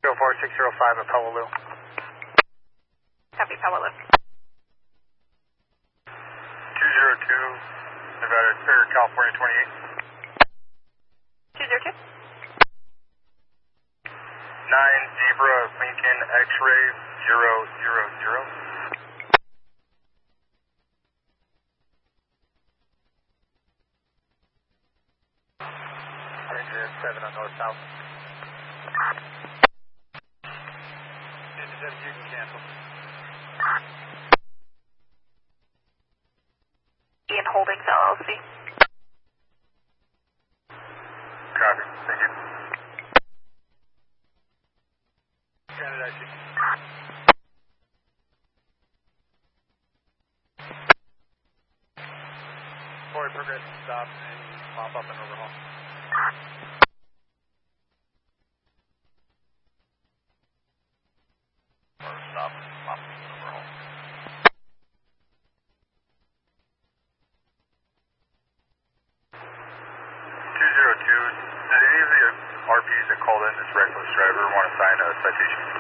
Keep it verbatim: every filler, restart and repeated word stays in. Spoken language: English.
zero four six zero five at Peleliu. Copy, Peleliu. two zero two, Nevada, or California twenty-eight. two zero two. nine Zebra Lincoln X-ray zero zero zero. Ranger seven on north south. You can cancel. Ian Holdings, L L C. Copy, thank you. Canada, I see. Forward progress, stop, and pop up and overhaul. Or stop, pop, and overhaul. two zero two, did any of the R Ps that called in this reckless driver want to sign a citation?